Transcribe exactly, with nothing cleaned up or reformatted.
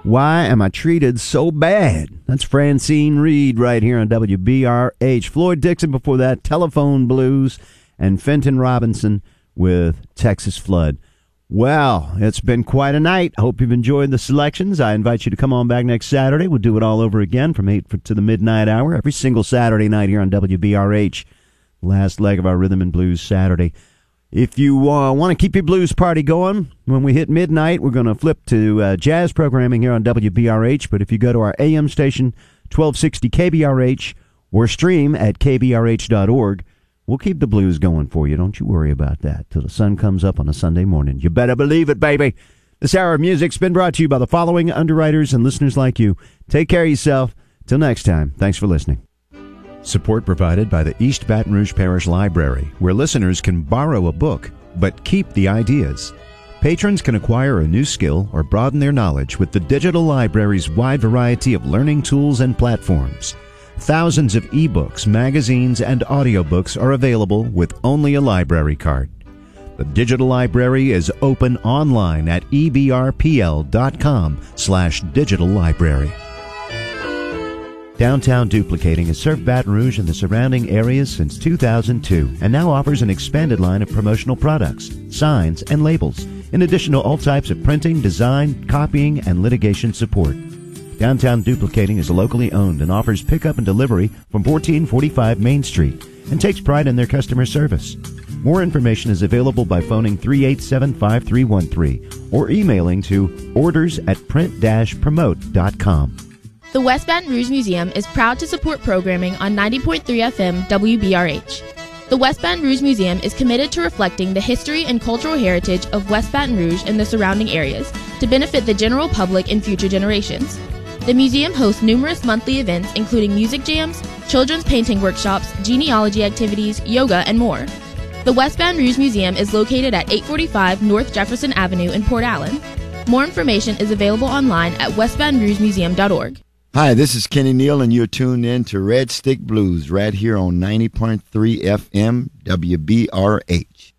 Why Am I Treated So Bad? That's Francine Reed right here on W B R H. Floyd Dixon before that, Telephone Blues, and Fenton Robinson with Texas Flood. Well, it's been quite a night. I hope you've enjoyed the selections. I invite you to come on back next Saturday. We'll do it all over again from eight to the midnight hour, every single Saturday night here on W B R H. Last leg of our Rhythm and Blues Saturday. If you uh, want to keep your blues party going, when we hit midnight, we're going to flip to uh, jazz programming here on W B R H. But if you go to our A M station, twelve sixty K B R H, or stream at K B R H dot org, we'll keep the blues going for you. Don't you worry about that till the sun comes up on a Sunday morning. You better believe it, baby. This hour of music's been brought to you by the following underwriters and listeners like you. Take care of yourself. Till next time, thanks for listening. Support provided by the East Baton Rouge Parish Library, where listeners can borrow a book, but keep the ideas. Patrons can acquire a new skill or broaden their knowledge with the digital library's wide variety of learning tools and platforms. Thousands of ebooks, magazines, and audiobooks are available with only a library card. The digital library is open online at e b r p l dot com slash digital library. Downtown Duplicating has served Baton Rouge and the surrounding areas since two thousand two and now offers an expanded line of promotional products, signs, and labels, in addition to all types of printing, design, copying, and litigation support. Downtown Duplicating is locally owned and offers pickup and delivery from fourteen forty-five Main Street and takes pride in their customer service. More information is available by phoning three eight seven, five three one three or emailing to orders at print dash promote dot com. The West Baton Rouge Museum is proud to support programming on ninety point three F M W B R H. The West Baton Rouge Museum is committed to reflecting the history and cultural heritage of West Baton Rouge and the surrounding areas to benefit the general public and future generations. The museum hosts numerous monthly events including music jams, children's painting workshops, genealogy activities, yoga, and more. The West Baton Rouge Museum is located at eight forty-five North Jefferson Avenue in Port Allen. More information is available online at west baton rouge museum dot org. Hi, this is Kenny Neal, and you're tuned in to Red Stick Blues right here on ninety point three F M W B R H.